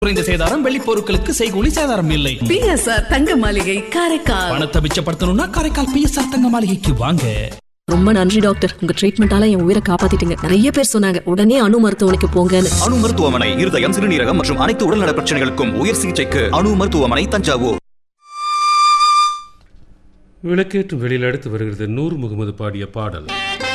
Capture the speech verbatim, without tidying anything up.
குறைந்த சேதாரம், வெள்ளி பொருட்களுக்கு செய்கூலி சேதாரம் இல்லை. பிஎஸ்ஆர் தங்க மாளிகை காரைக்கால். பணத்தை மிச்சப்படுத்தணும்னா காரைக்கால் பிஎஸ்ஆர் தங்க மாளிகைக்கு வாங்க. ரொம்ப நன்றி டாக்டர், உங்க ட்ரீட்மெண்டால என் உயிரை காப்பாத்திட்டீங்க. நிறைய பேர் சொன்னாங்க உடனே அணு மருத்துவமனைக்கு போங்கன்னு. அணு மருத்துவமனை இருதயம், சிறுநீரகம் மற்றும் அனைத்து உடல்நல பிரச்சனைகளுக்கும் உயர் சிகிச்சைக்கு அணு மருத்துவமனை, தஞ்சாவூர். விளக்கேற்றும் வெளியில் அடுத்து வருகிறது நூர் முகமது பாடிய பாடல்.